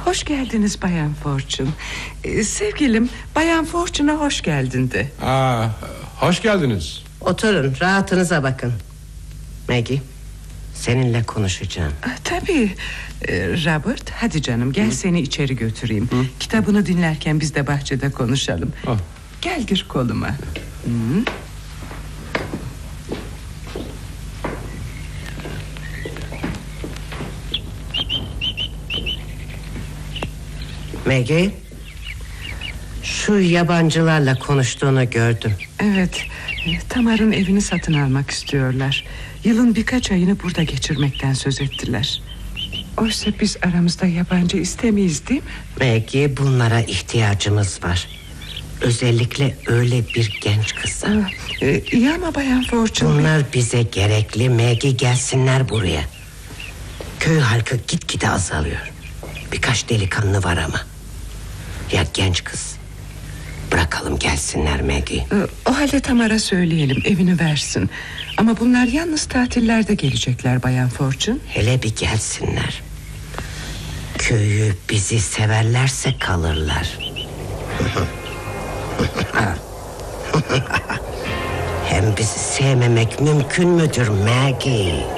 Hoş geldiniz Bayan Fortune. Sevgilim, Bayan Fortune'a hoş geldin de. Hoş geldiniz. Oturun, rahatınıza bakın. Maggie, seninle konuşacağım. Tabii. Robert, hadi canım gel seni içeri götüreyim. Kitabını dinlerken biz de bahçede konuşalım. Gel gir koluma. Maggie, şu yabancılarla konuştuğunu gördüm. Evet, Tamar'ın evini satın almak istiyorlar. Yılın birkaç ayını burada geçirmekten söz ettiler. Oysa biz aramızda yabancı istemeyiz değil mi? Maggie, bunlara ihtiyacımız var. Özellikle öyle bir genç kıza. İyi ama Bayan Fortune... Bunlar bize gerekli. Maggie, gelsinler buraya. Köy halkı gitgide azalıyor. Birkaç delikanlı var ama. Ya genç kız? Bırakalım gelsinler Maggie. O halde Tamar'a söyleyelim, evini versin. Ama bunlar yalnız tatillerde gelecekler Bayan Fortune. Hele bir gelsinler. Köyü, bizi severlerse kalırlar. Hem bizi sevmemek mümkün müdür Maggie?